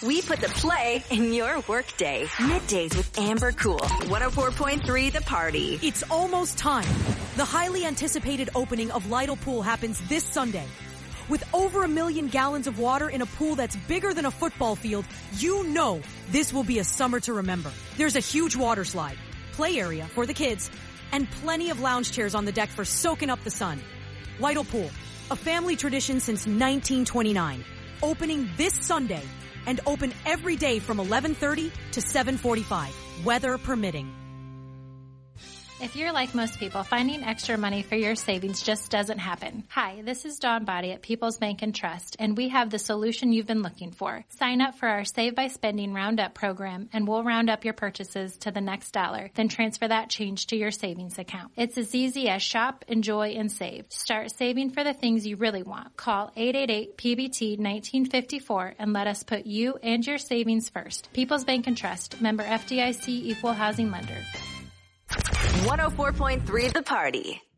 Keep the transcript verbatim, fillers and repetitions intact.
We put the play in your workday. Middays with Amber Cool. one oh four point three The Party. It's almost time. The highly anticipated opening of Lytle Pool happens this Sunday. With over a million gallons of water in a pool that's bigger than a football field, you know this will be a summer to remember. There's a huge water slide, play area for the kids, and plenty of lounge chairs on the deck for soaking up the sun. Lytle Pool, a family tradition since nineteen twenty-nine. Opening this Sunday and open every day from eleven thirty to seven forty-five, weather permitting. If you're like most people, finding extra money for your savings just doesn't happen. Hi, this is Dawn Body at People's Bank and Trust, and we have the solution you've been looking for. Sign up for our Save by Spending Roundup program, and we'll round up your purchases to the next dollar, then transfer that change to your savings account. It's as easy as shop, enjoy, and save. Start saving for the things you really want. Call eight eight eight P B T nineteen fifty-four and let us put you and your savings first. People's Bank and Trust, member F D I C, equal housing lender. one oh four point three The Party.